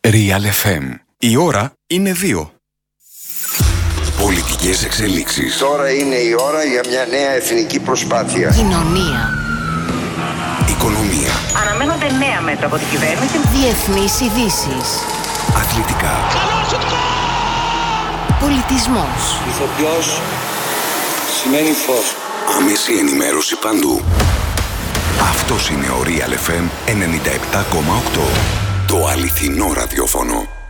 Real FM. Η ώρα είναι 2. Πολιτικές εξελίξεις. Τώρα είναι η ώρα για μια νέα εθνική προσπάθεια. Κοινωνία. Οικονομία. Αναμένονται νέα μέτρα από την κυβέρνηση. Διεθνείς ειδήσεις. Αθλητικά. Πολιτισμός. Ηθοποιός σημαίνει φως. Άμεση ενημέρωση παντού. Αυτός είναι ο Real FM 97,8. Το αληθινό ραδιόφωνο.